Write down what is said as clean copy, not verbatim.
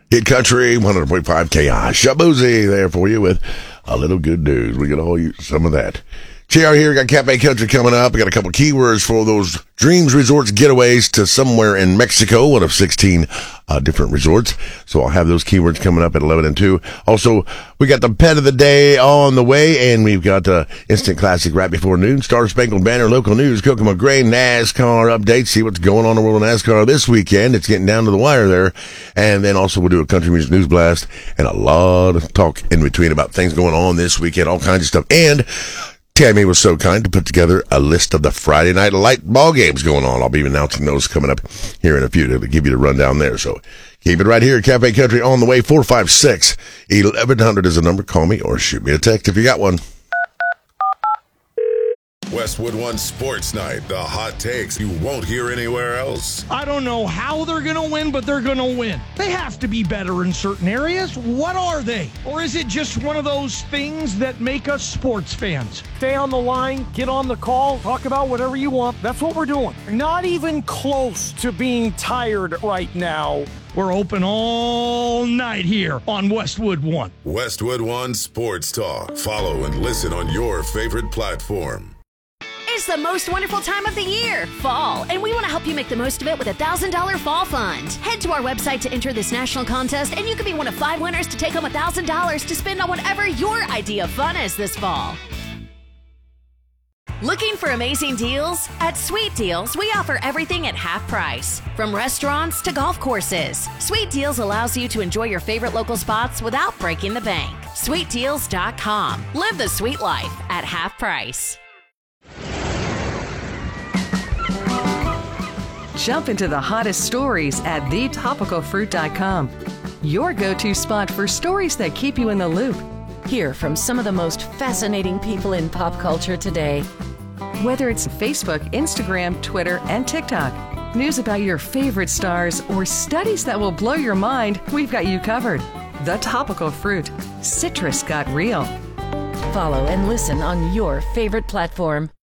Hit Country 100.5 KI. Shabozy there for you with a little good news. We can all use some of that. JR here. Got Cafe Country coming up. I got a couple keywords for those Dreams Resorts getaways to somewhere in Mexico, one of 16 different resorts. So I'll have those keywords coming up at 11 and 2. Also, we got the pet of the day on the way, and we've got Instant Classic right before noon. Star Spangled Banner, local news, Kokomo Gray, NASCAR update. See what's going on in the world of NASCAR this weekend. It's getting down to the wire there. And then also we'll do a country music news blast and a lot of talk in between about things going on this weekend, all kinds of stuff. And Tammy was so kind to put together a list of the Friday night light ball games going on. I'll be announcing those coming up here in a few to give you the rundown there. So keep it right here. Cafe Country on the way. 456-1100 is the number. Call me or shoot me a text if you got one. Westwood One Sports Night, the hot takes you won't hear anywhere else. I don't know how they're going to win, but they're going to win. They have to be better in certain areas. What are they? Or is it just one of those things that make us sports fans? Stay on the line, get on the call, talk about whatever you want. That's what we're doing. Not even close to being tired right now. We're open all night here on Westwood One. Westwood One Sports Talk. Follow and listen on your favorite platform. It's the most wonderful time of the year, fall, and we want to help you make the most of it with a $1,000 fall fund. Head to our website to enter this national contest, and you could be one of 5 winners to take home $1,000 to spend on whatever your idea of fun is this fall. Looking for amazing deals? At Sweet Deals, we offer everything at half price. From restaurants to golf courses, Sweet Deals allows you to enjoy your favorite local spots without breaking the bank. SweetDeals.com. Live the sweet life at half price. Jump into the hottest stories at thetopicalfruit.com. Your go-to spot for stories that keep you in the loop. Hear from some of the most fascinating people in pop culture today. Whether it's Facebook, Instagram, Twitter, and TikTok, news about your favorite stars, or studies that will blow your mind, we've got you covered. The Topical Fruit. Citrus got real. Follow and listen on your favorite platform.